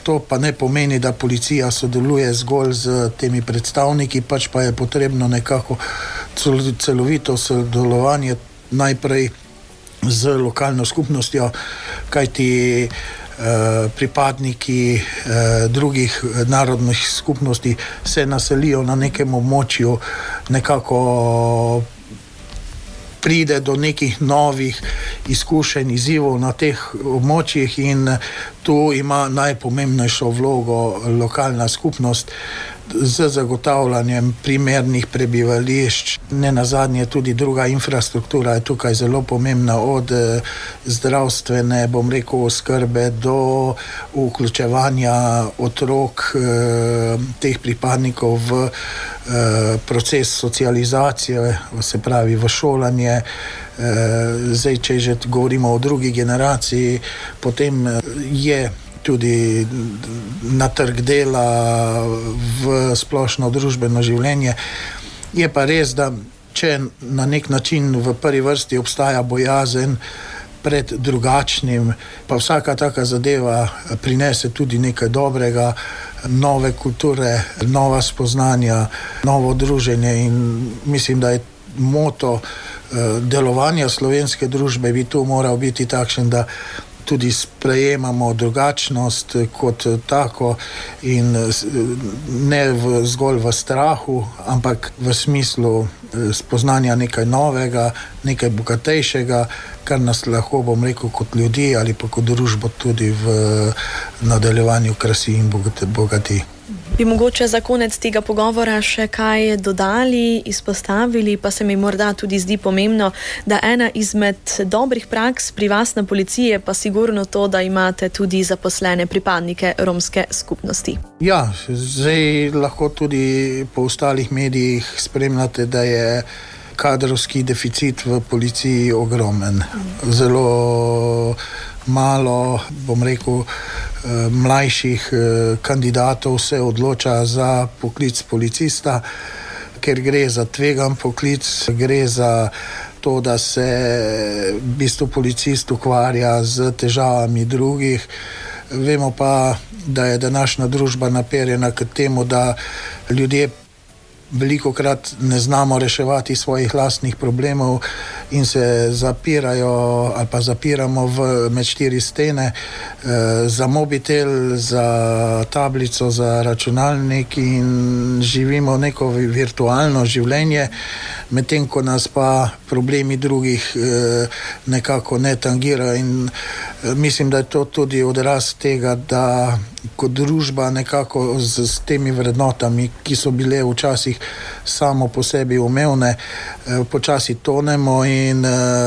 to pa ne pomeni, da policija sodeluje zgolj z temi predstavniki, pač pa je potrebno nekako celovito sodelovanje najprej z lokalno skupnostjo, kajti pripadniki drugih narodnih skupnosti se naselijo na nekem območju, nekako pride do nekih novih izkušenj, izzivov na teh območjih in tu ima najpomembnejšo vlogo lokalna skupnost z zagotavljanjem primernih prebivališč. Nenazadnje tudi druga infrastruktura je tukaj zelo pomembna, od zdravstvene, bom rekel, oskrbe do vključevanja otrok teh pripadnikov v proces socializacije, se pravi v šolanje. Zdaj, če že govorimo o drugi generaciji, potem je tudi na trg dela, v splošno družbeno življenje. Je pa res, da če na nek način v prvi vrsti obstaja bojazen pred drugačnim, pa vsaka taka zadeva prinese tudi nekaj dobrega, nove kulture, nova spoznanja, novo druženje, in mislim, da je moto delovanja slovenske družbe bi tu moral biti takšen, da tudi sprejemamo drugačnost kot tako in ne zgolj v strahu, ampak v smislu spoznanja nekaj novega, nekaj bogatejšega, kar nas lahko, bom rekel, kot ljudi ali pa kot družbo tudi v nadaljevanju krasi in bogati. Bi mogoče za konec tega pogovora še kaj dodali, izpostavili, pa se mi morda tudi zdi pomembno, da ena izmed dobrih praks pri vas na policiji je pa sigurno to, da imate tudi zaposlene pripadnike romske skupnosti. Ja, zdaj lahko tudi po ostalih medijih spremljate, da je kadrovski deficit v policiji ogromen. Zelo malo, bom rekel, mlajših kandidatov se odloča za poklic policista, ker gre za tvegan poklic, gre za to, da se v bistvu policist ukvarja z težavami drugih. Vemo pa, da je današnja družba naperjena k temu, da ljudje velikokrat ne znamo reševati svojih lastnih problemov in se zapirajo ali pa zapiramo med štiri stene, za mobitel, za tablico, za računalnik in živimo neko virtualno življenje, medtem ko nas pa problemi drugih nekako ne tangirajo, in mislim, da je to tudi odraz tega, da kot družba nekako s temi vrednotami, ki so bile včasih samo po sebi umevne, počasi tonemo in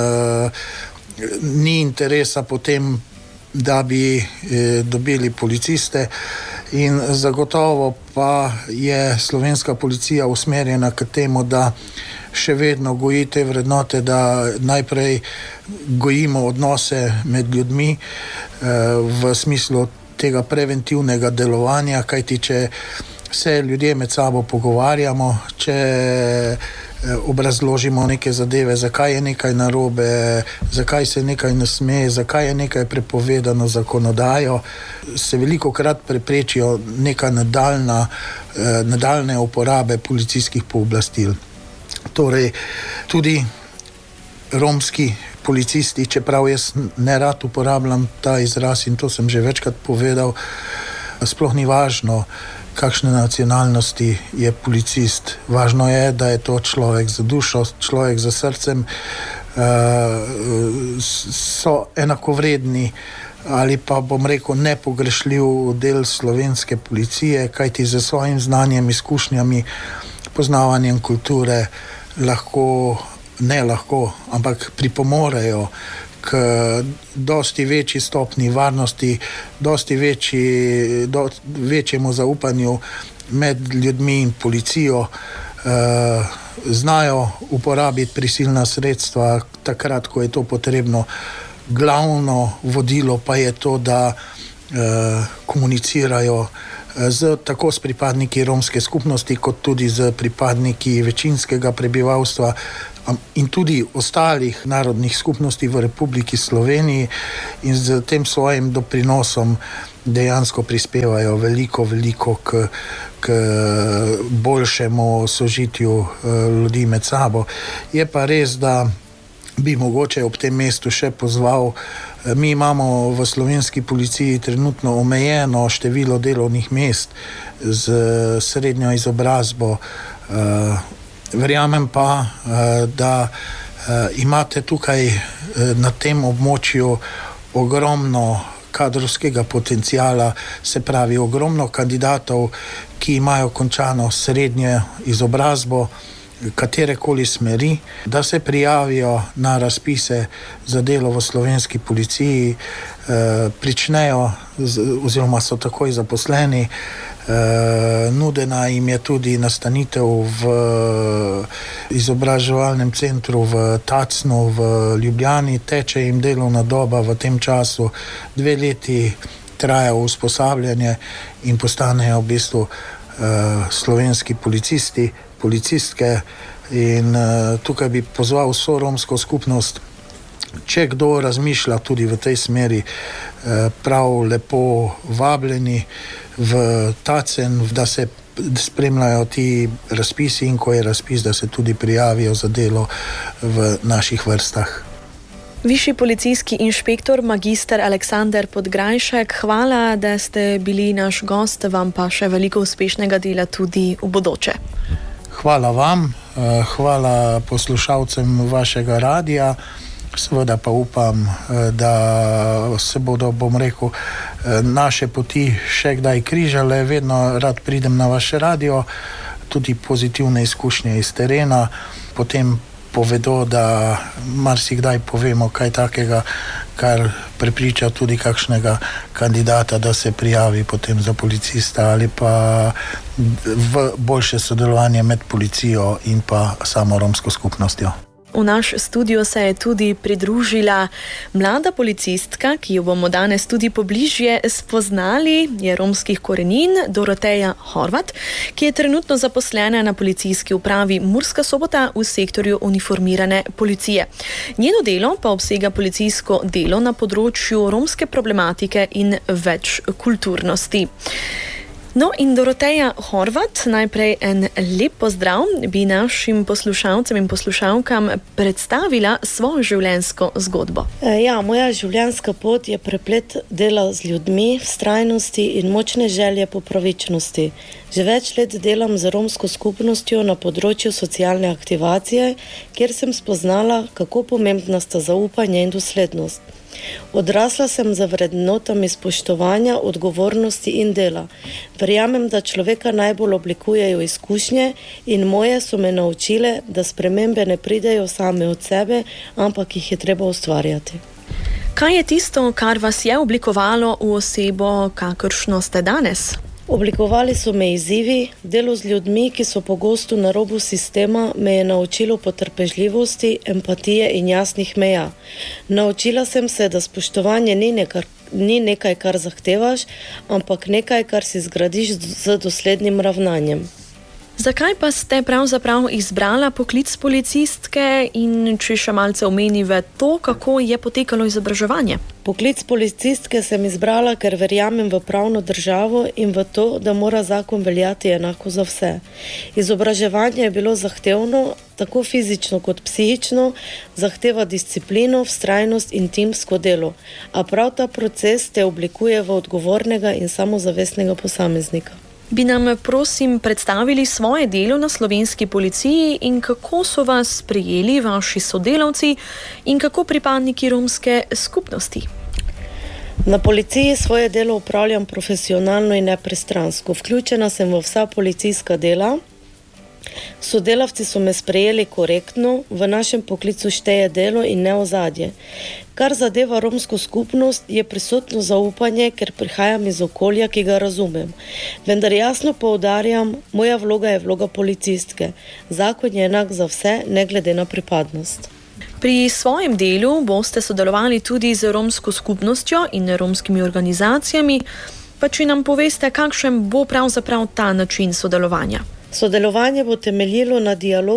ni interesa potem, da bi dobili policiste, in zagotovo pa je slovenska policija usmerjena k temu, da še vedno goji te vrednote, da najprej gojimo odnose med ljudmi v smislu tega preventivnega delovanja, kajti če se ljudje med sabo pogovarjamo, če obrazložimo neke zadeve, zakaj je nekaj narobe, zakaj se nekaj ne sme, zakaj je nekaj prepovedano zakonodajo, se velikokrat preprečijo neka nadaljne uporabe policijskih pooblastil. Torej, tudi romski policisti, čeprav jaz nerad uporabljam ta izraz in to sem že večkrat povedal, sploh ni važno, kakšne nacionalnosti je policist. Važno je, da je to človek za dušo, človek za srcem, so enakovredni ali pa, bom rekel, nepogrešljiv del slovenske policije, kajti z svojim znanjem, izkušnjami, poznavanjem kulture ampak pripomorejo k dosti večji stopni varnosti, dosti večjemu zaupanju med ljudmi in policijo, znajo uporabiti prisilna sredstva takrat, ko je to potrebno. Glavno vodilo pa je to, da komunicirajo tako s pripadniki romske skupnosti, kot tudi z pripadniki večinskega prebivalstva, in tudi ostalih narodnih skupnosti v Republiki Sloveniji in z tem svojim doprinosom dejansko prispevajo veliko k boljšemu sožitju ljudi med sabo. Je pa res, da bi mogoče ob tem mestu še pozval, mi imamo v slovenski policiji trenutno omejeno število delovnih mest z srednjo izobrazbo. Verjamem pa, da imate tukaj na tem območju ogromno kadrovskega potencijala, se pravi ogromno kandidatov, ki imajo končano srednjo izobrazbo, katerekoli smeri, da se prijavijo na razpise za delo v slovenski policiji, pričnejo oziroma so takoj zaposleni. Nudena jim je tudi nastanitev v izobraževalnem centru v Tacnu v Ljubljani, teče jim delovna doba v tem času, 2 leti traja usposabljanje in postanejo v bistvu slovenski policisti, policistke. In tukaj bi pozval vso romsko skupnost, če kdo razmišlja tudi v tej smeri, prav lepo vabljeni v Tacen, da se spremljajo ti razpisi in ko je razpis, da se tudi prijavijo za delo v naših vrstah. Višji policijski inšpektor magister Aleksander Podgrajšek, hvala, da ste bili naš gost, vam pa še veliko uspešnega dela tudi v bodoče. Hvala vam, hvala poslušalcem vašega radija. Seveda pa upam, da se bodo, bom rekel, naše poti še kdaj križale. Vedno rad pridem na vaš radio, tudi pozitivne izkušnje iz terena. Potem povedo, da marsikdaj povemo kaj takega, kar prepriča tudi kakšnega kandidata, da se prijavi potem za policista ali pa v boljše sodelovanje med policijo in pa samo romsko skupnostjo. V naš studio se je tudi pridružila mlada policistka, ki jo bomo danes tudi pobližje spoznali, je romskih korenin, Doroteja Horvat, ki je trenutno zaposlena na policijski upravi Murska Sobota v sektorju uniformirane policije. Njeno delo pa obsega policijsko delo na področju romske problematike in večkulturnosti. No in Doroteja Horvat, najprej en lep pozdrav, bi našim poslušalcem in poslušalkam predstavila svojo življenjsko zgodbo. Moja življenjska pot je preplet dela z ljudmi, vztrajnosti in močne želje po pravičnosti. Že več let delam z romsko skupnostjo na področju socialne aktivacije, kjer sem spoznala, kako pomembna sta zaupanje in doslednost. Odrasla sem za vrednotami spoštovanja, odgovornosti in dela. Verjamem, da človeka najbolj oblikujejo izkušnje in moje so me naučile, da spremembe ne pridejo same od sebe, ampak jih je treba ustvarjati. Kaj je tisto, kar vas je oblikovalo v osebo, kakršno ste danes? Oblikovali so me izzivi, delo z ljudmi, ki so pogosto na robu sistema, me je naučilo potrpežljivosti, empatije in jasnih meja. Naučila sem se, da spoštovanje ni nekaj, kar zahtevaš, ampak nekaj, kar si zgradiš z doslednim ravnanjem. Zakaj pa ste pravzaprav izbrala poklic policistke in če še malce omenive to, kako je potekalo izobraževanje? Poklic policistke sem izbrala, ker verjamem v pravno državo in v to, da mora zakon veljati enako za vse. Izobraževanje je bilo zahtevno, tako fizično kot psihično, zahteva disciplino, vztrajnost in timsko delo. A prav ta proces te oblikuje v odgovornega in samozavestnega posameznika. Bi nam, prosim, predstavili svoje delo na slovenski policiji in kako so vas sprejeli vaši sodelavci in kako pripadniki romske skupnosti? Na policiji svoje delo upravljam profesionalno in nepristransko. Vključena sem v vsa policijska dela. Sodelavci so me sprejeli korektno, v našem poklicu šteje delo in ne ozadje. Kar zadeva romsko skupnost, je prisotno zaupanje, ker prihajam iz okolja, ki ga razumem. Vendar jasno poudarjam, moja vloga je vloga policistke. Zakon je enak za vse, ne glede na pripadnost. Pri svojem delu boste sodelovali tudi z romsko skupnostjo in romskimi organizacijami, pa če nam poveste, kakšen bo pravzaprav ta način sodelovanja? Sodelovanje bo temeljilo na dialogu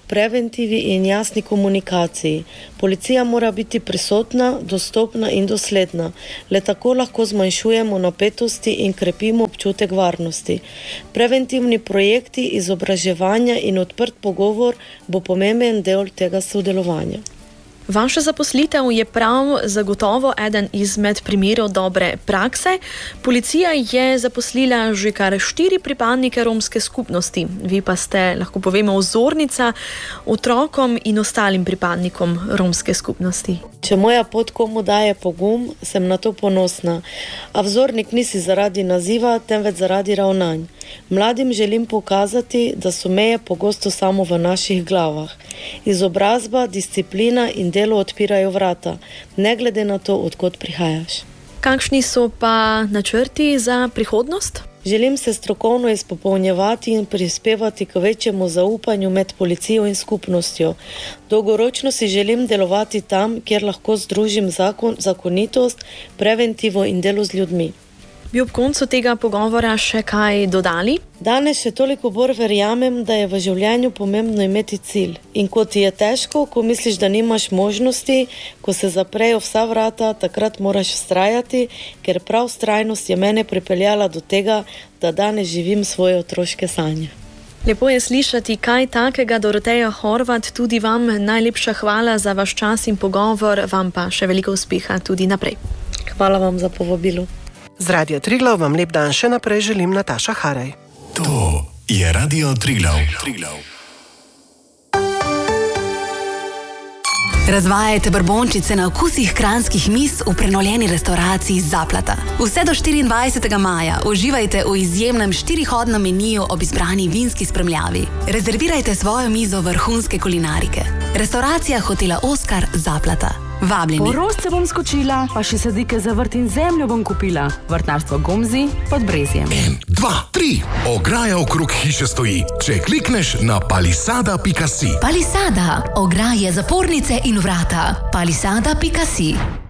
preventivi in jasni komunikaciji. Policija mora biti prisotna, dostopna in dosledna. Le tako lahko zmanjšujemo napetosti in krepimo občutek varnosti. Preventivni projekti, izobraževanja in odprt pogovor bo pomemben del tega sodelovanja. Vaša zaposlitev je prav zagotovo eden izmed primerov dobre prakse. Policija je zaposlila že kar 4 pripadnike romske skupnosti. Vi pa ste, lahko povemo, vzornica otrokom in ostalim pripadnikom romske skupnosti. Če moja pot komu daje pogum, sem na to ponosna. A vzornik nisi zaradi naziva, temveč zaradi ravnanj. Mladim želim pokazati, da so meje pogosto samo v naših glavah. Izobrazba, disciplina in delo odpirajo vrata, ne glede na to, od kod prihajaš. Kakšni so pa načrti za prihodnost? Želim se strokovno izpopolnjevati in prispevati k večjemu zaupanju med policijo in skupnostjo. Dolgoročno si želim delovati tam, kjer lahko združim zakonitost, preventivo in delo z ljudmi. Bi ob koncu tega pogovora še kaj dodali? Danes še toliko bolj verjamem, da je v življenju pomembno imeti cilj. In ko ti je težko, ko misliš, da nimaš možnosti, ko se zaprejo vsa vrata, takrat moraš vztrajati, ker prav vztrajnost je mene pripeljala do tega, da danes živim svoje otroške sanje. Lepo je slišati kaj takega, Doroteja Horvat, tudi vam najlepša hvala za vaš čas in pogovor, vam pa še veliko uspeha tudi naprej. Hvala vam za povabilo. Z Radia Triglav vam lep dan še naprej želim Nataša Haraj. To je Radio Triglav. Razvajajte brbončice na okusih kranjskih miz v prenovljeni restavraciji Zaplata. Vse do 24. maja uživajte v izjemnem 4-hodnem meniju ob izbrani vinski spremljavi. Rezervirajte svojo mizo vrhunske kulinarike. Restauracija hotela Oskar Zaplata. Vabljeni. Po rožce bom skočila, pa še sadike za vrt in zemljo bom kupila. Vrtnarstvo Gomzi pod Brezjem. 1, 2, 3. Ograja okrog hiše stoji. Če klikneš na palisada.si. Palisada. Ograje, zapornice in vrata. Palisada.si.